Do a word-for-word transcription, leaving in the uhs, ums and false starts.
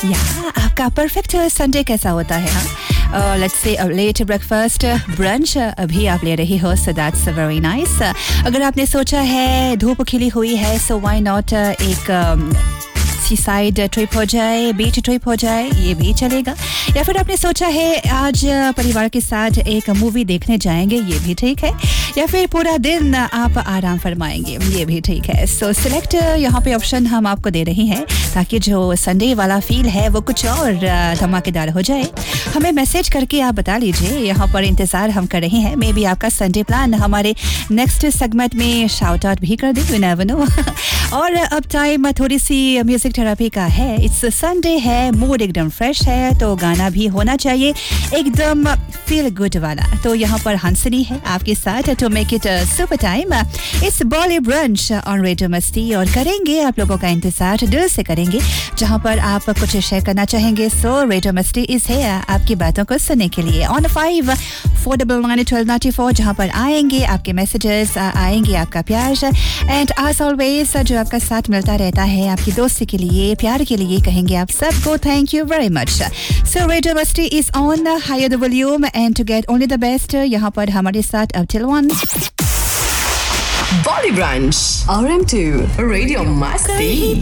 या आपका perfect Sunday कैसा होता है? हाँ, let's say late breakfast brunch अभी आप ले रही हो, सो दैट्स वेरी नाइस. अगर आपने सोचा है धूप खिली हुई है, सो व्हाई नॉट एक सी साइड ट्रिप हो जाए, बीच ट्रिप हो जाए, ये भी चलेगा. या फिर आपने सोचा है आज परिवार के साथ एक मूवी देखने जाएंगे, ये भी ठीक है. या फिर पूरा दिन आप आराम फरमाएंगे, ये भी ठीक है. सो सिलेक्ट यहाँ पे ऑप्शन हम आपको दे रहे हैं ताकि जो संडे वाला फील है वो कुछ और धमाकेदार हो जाए. हमें मैसेज करके आप बता लीजिए, यहाँ पर इंतजार हम कर रहे हैं. मे बी आपका संडे प्लान हमारे नेक्स्ट सेगमेंट में शाउट आउट भी कर दें, यू नेवर नो. और अब टाइम थोड़ी सी म्यूजिक थेरेपी का है. इट्स संडे है, मूड एकदम फ्रेश है, तो गाना भी होना चाहिए एकदम फील गुड वाला. तो यहाँ पर हंसनी है आपके साथ to make it super time. It's volley brunch on radio मस्ती और करेंगे आप लोगों का इंतजार, दिल से करेंगे. जहाँ पर आप कुछ शेयर करना चाहेंगे, सो रेडियो मस्ती इज है आपकी बातों को सुनने के लिए on five four double nine twelve ninety four, जहाँ पर आएंगे आपके मैसेजेस, आएंगे आपका प्यार. एंड एज ऑलवेज जो आपका साथ मिलता रहता है, आपकी दोस्ती के लिए, प्यार के लिए कहेंगे आप सबको thank you very much. So radio मस्ती is on, higher the volume and to get only the best. यहाँ पर हमारे साथ अब till one Body Brunch R M two Radio Masti.